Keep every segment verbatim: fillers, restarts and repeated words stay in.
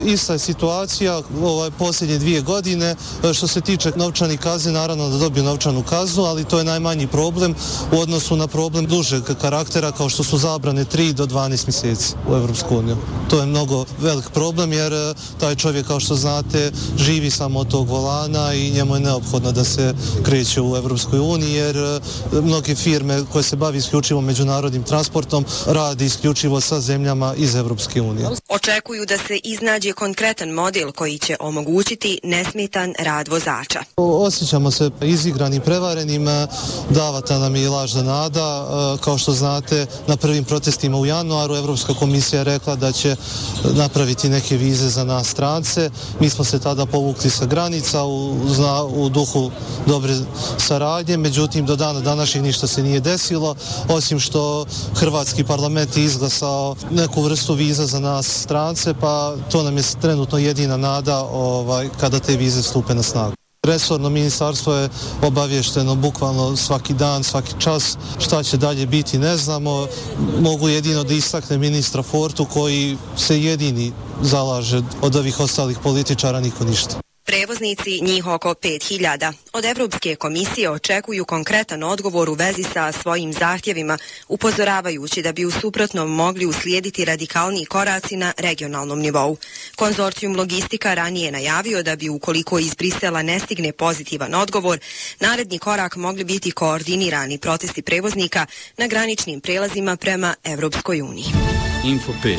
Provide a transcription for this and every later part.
Ista je situacija ovaj, posljednje dvije godine. Što se tiče novčanih kazni, naravno da dobiju novčanu kaznu, ali to je najmanji problem u odnosu na problem dužeg karaktera kao što su zabrane tri do dvanaest mjeseci u Evropsku uniju. To je mnogo velik problem jer taj čovjek, kao što znate, živi samo od tog volana i njemu je neophodno da se kreće u Evropskoj uniji jer mnoge firme koje se bavi isključivo međunarodnim transportom radi isključivo sa zemljama iz Evropske unije. Očekuju da se iznađe konkretan model koji će omogućiti nesmetan rad vozača. Osjećamo se izigranim, prevarenim, davata nam je i lažna nada. Kao što znate, na prvim protestima u januaru Evropska komisija je rekla da će napraviti neke vize za nas strance. Mi smo se tada povukli sa granica u, u duhu dobre saradnje, međutim do dana današnjeg ništa se nije desilo, osim što Hrvatski parlament je izglasao neku vrstu viza za nas strance, pa to nam je trenutno jedina nada ovaj, kada te vize stupe na snagu. Resorno ministarstvo je obavješteno bukvalno svaki dan, svaki čas, šta će dalje biti ne znamo. Mogu jedino da istakne ministra Fortu koji se jedini zalaže od ovih ostalih političara, niko ništa. Prevoznici, njih oko pet hiljada, od Evropske komisije očekuju konkretan odgovor u vezi sa svojim zahtjevima, upozoravajući da bi u suprotnom mogli uslijediti radikalniji koraci na regionalnom nivou. Konzorcijum Logistika ranije je najavio da bi, ukoliko iz Brisela ne stigne pozitivan odgovor, naredni korak mogli biti koordinirani protesti prevoznika na graničnim prelazima prema Evropskoj uniji. Info pet.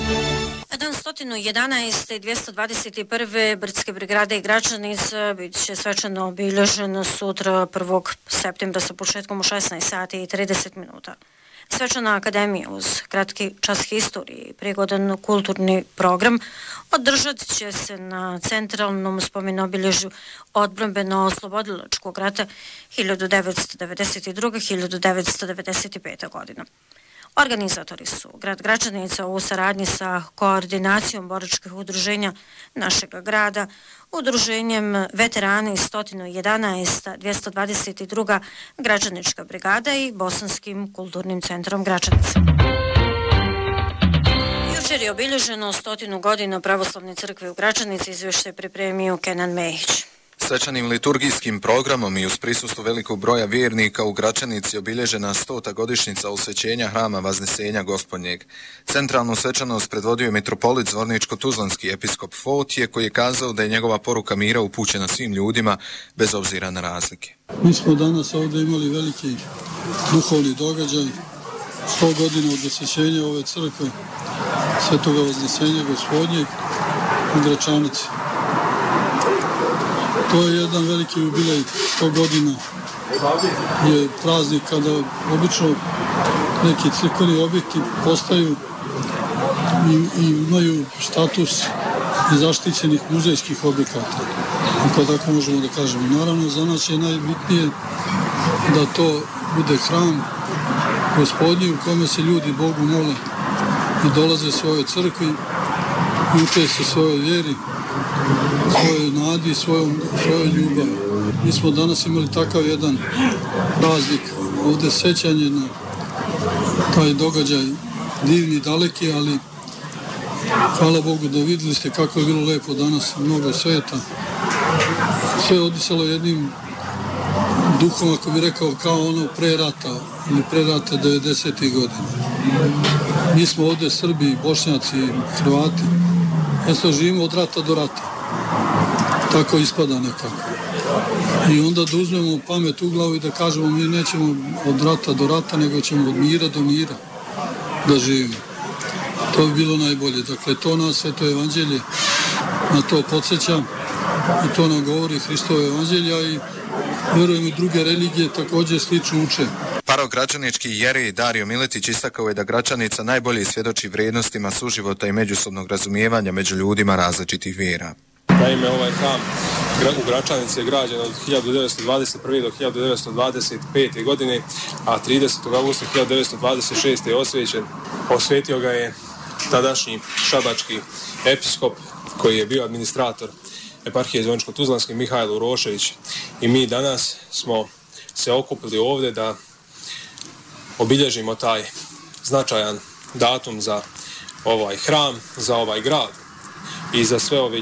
sto jedanaeste i dvjesto dvadeset prve Brdske brigade i Gračanica bit će svečano obilježeno sutra prvog septembra sa početkom u šesnaest sati i trideset minuta. Svečana akademija uz kratki čas historije i prigodan kulturni program održat će se na centralnom spomenobilježju odbrambeno-oslobodilačkog rata hiljadu devetsto devedeset druge do hiljadu devetsto devedeset pete. godine. Organizatori su grad Gračanica u saradnji sa koordinacijom boračkih udruženja našeg grada, udruženjem veterani sto jedanaesta, dvjesto dvadeset druga Gračanička brigada i Bosanskim kulturnim centrom Gračanica. Jučer je obilježeno stotinu godina Pravoslavne crkve u Gračanici, izvještaj pripremio Kenan Mehić. Svečanim liturgijskim programom i uz prisustvo velikog broja vjernika u Gračanici obilježena stota godišnjica osvećenja hrama Vaznesenja Gospodnjeg. Centralnu svečanost predvodio je mitropolit Zvorničko-tuzlanski episkop Fotije, koji je kazao da je njegova poruka mira upućena svim ljudima bez obzira na razlike. Mi smo danas ovdje imali veliki duhovni događaj, sto godina od osvećenja ove crkve Svetoga Vaznesenja Gospodnjeg u Gračanici. To je jedan veliki jubilej, sto godina je praznik kada obično neki crkveni objekti postaju i, i imaju status zaštićenih muzejskih objekata, ako tako možemo da kažemo. Naravno, za nas je najbitnije da to bude hram Gospodnji u kome se ljudi Bogu mole i dolaze svojoj crkvi i uče se svojoj vjeri, svojoj nadi, svojom, svojoj ljubavi. Mi smo danas imali takav jedan praznik, ovdje sećanje na taj događaj divni, daleki, ali hvala Bogu da vidjeli ste kako je bilo lepo danas, mnogo sveta. Sve je odisalo jednim duhom, ako bi rekao, kao ono pre rata ili pre rata devedesetih godina. Mi smo ovdje Srbi, Bošnjaci, Hrvati, jednostavno živimo od rata do rata. Tako ispada nekako. I onda da uzmemo pamet u glavu i da kažemo mi nećemo od rata do rata, nego ćemo od mira do mira da živimo. To bi bilo najbolje. Dakle, to nas Sveto evanđelje na to podsjeća i to nam govori Hristovo evanđelja i vjerujem i druge religije također slično uče. Parogračanički jerej Dario Miletić istakao je da Gračanica najbolje svjedoči vrijednostima suživota i međusobnog razumijevanja među ljudima različitih vjera. Naime, ovaj hram u Gračanici je građen od hiljadu devetsto dvadeset prve do hiljadu devetsto dvadeset pete. godine, a tridesetog avgusta hiljadu devetsto dvadeset šeste. je osvećen. Osvetio ga je tadašnji šabački episkop koji je bio administrator eparhije Zvorničko-tuzlanski Mihajlo Urošević. I mi danas smo se okupili ovdje da obilježimo taj značajan datum za ovaj hram, za ovaj grad. i za sve ove